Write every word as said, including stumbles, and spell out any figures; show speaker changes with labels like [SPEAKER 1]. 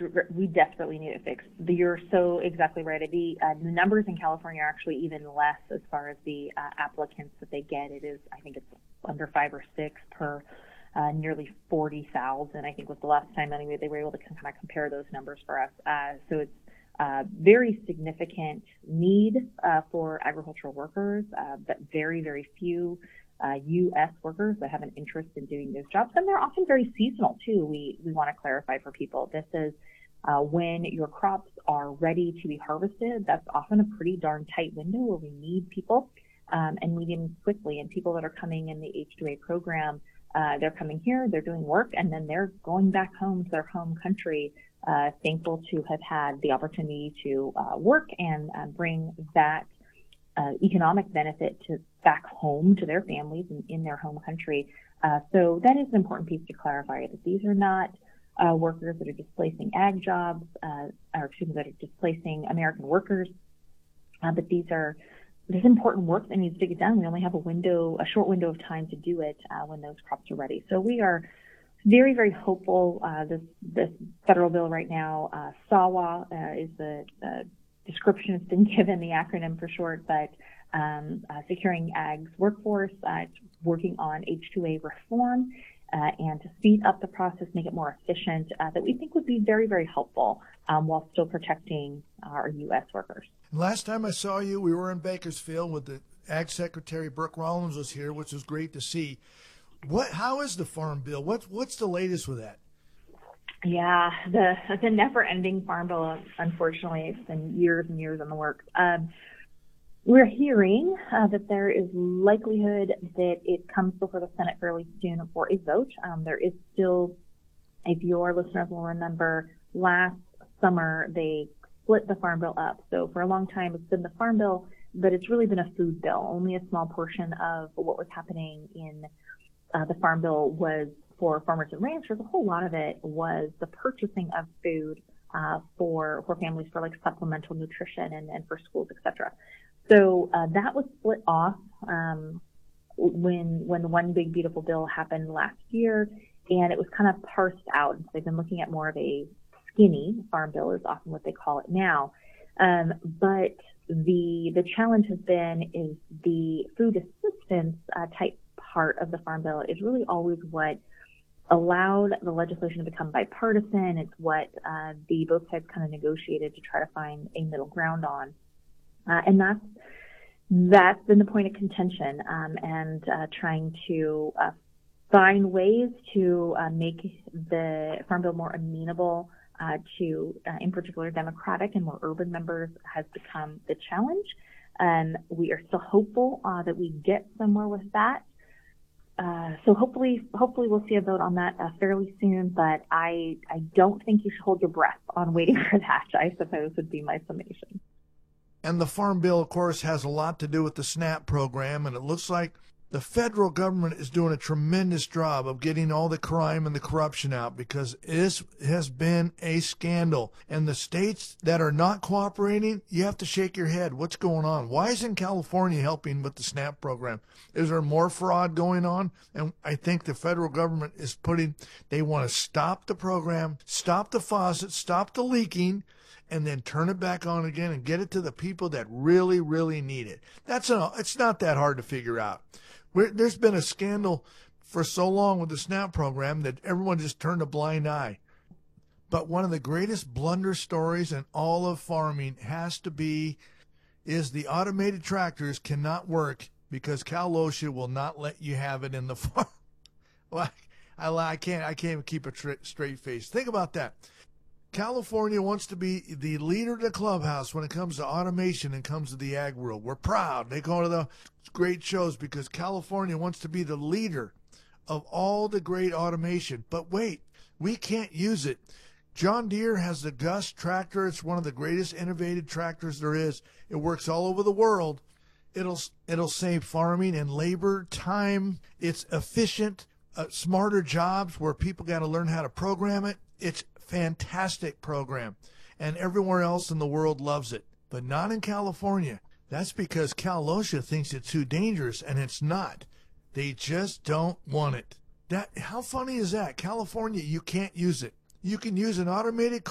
[SPEAKER 1] dr- we desperately need it fixed. You're so exactly right. The, uh, the numbers in California are actually even less as far as the uh, applicants that they get. It is, I think it's under five or six per uh, nearly forty thousand, I think was the last time anyway they were able to kind of compare those numbers for us. Uh, so it's uh, very significant need uh, for agricultural workers, uh, but very, very few uh, U S workers that have an interest in doing those jobs. And they're often very seasonal too. We, we want to clarify for people. This is uh, when your crops are ready to be harvested. That's often a pretty darn tight window where we need people um, and need them quickly. And people that are coming in the H two A program, uh, they're coming here, they're doing work, and then they're going back home to their home country, uh, thankful to have had the opportunity to uh, work and uh, bring that uh, economic benefit to back home to their families and in their home country. Uh, so that is an important piece to clarify, that these are not uh, workers that are displacing ag jobs, uh, or excuse me, that are displacing American workers, uh, but these are there's important work that needs to get done. We only have a window, a short window of time to do it uh, when those crops are ready. So we are very, very hopeful. Uh, this this federal bill right now, uh, SAWA uh, is the uh, description it's been given, the acronym for short, but um, uh, Securing Ag's Workforce. Uh, it's working on H two A reform uh, and to speed up the process, make it more efficient, uh, that we think would be very, very helpful um, while still protecting our U S workers.
[SPEAKER 2] Last time I saw you, we were in Bakersfield with the Ag Secretary. Brooke Rollins was here, which was great to see. What? How is the Farm Bill? What's what's the latest with that?
[SPEAKER 1] Yeah, the the never-ending Farm Bill. Unfortunately, it's been years and years in the works. Um, we're hearing uh, that there is likelihood that it comes before the Senate fairly soon for a vote. Um, there is still, if your listeners will remember, last summer they split the Farm Bill up. So for a long time it's been the Farm Bill, but it's really been a food bill. Only a small portion of what was happening in uh, the Farm Bill was for farmers and ranchers. A whole lot of it was the purchasing of food uh, for for families for like supplemental nutrition and, and for schools, et cetera. So uh, that was split off um, when when the One Big Beautiful Bill happened last year, and it was kind of parsed out. So they've been looking at more of a skinny Farm Bill, is often what they call it now. Um, but the the challenge has been is the food assistance uh, type part of the Farm Bill is really always what allowed the legislation to become bipartisan. It's what uh, the both sides kind of negotiated to try to find a middle ground on, uh, and that's that's been the point of contention, um, and uh, trying to uh, find ways to uh, make the Farm Bill more amenable Uh, to, uh, in particular, Democratic and more urban members has become the challenge. Um, we are still hopeful uh, that we get somewhere with that. Uh, so hopefully, hopefully we'll see a vote on that uh, fairly soon. But I, I don't think you should hold your breath on waiting for that, I suppose, would be my summation.
[SPEAKER 2] And the Farm Bill, of course, has a lot to do with the SNAP program, and it looks like the federal government is doing a tremendous job of getting all the crime and the corruption out, because it has been a scandal. And the states that are not cooperating, you have to shake your head. What's going on? Why isn't California helping with the SNAP program? Is there more fraud going on? And I think the federal government is putting, they want to stop the program, stop the faucet, stop the leaking, and then turn it back on again and get it to the people that really, really need it. That's a, it's not that hard to figure out. We're, there's been a scandal for so long with the SNAP program that everyone just turned a blind eye. But one of the greatest blunder stories in all of farming has to be is the automated tractors cannot work because Cal OSHA will not let you have it in the farm. Well, I, I can't I can't even keep a tra- straight face. Think about that. California wants to be the leader of the clubhouse when it comes to automation and comes to the ag world. We're proud. They go to the great shows because California wants to be the leader of all the great automation. But wait, we can't use it. John Deere has the Gust tractor. It's one of the greatest innovative tractors there is. It works all over the world. It'll it'll save farming and labor time. It's efficient, uh, smarter jobs where people got to learn how to program it. It's fantastic program, and everywhere else in the world loves it, but not in California. That's because Cal OSHA thinks it's too dangerous, and it's not. They just don't want it. That, how funny is that? California, you can't use it. You can use an automated